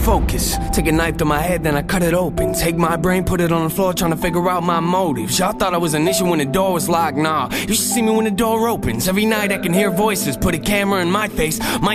focus. Take a knife to my head, then I cut it open. Take my brain, put it on the floor, trying to figure out my motives. Y'all thought I was an issue when the door was locked. Nah, you should see me when the door opens. Every night I can hear voices, put a camera in my face. My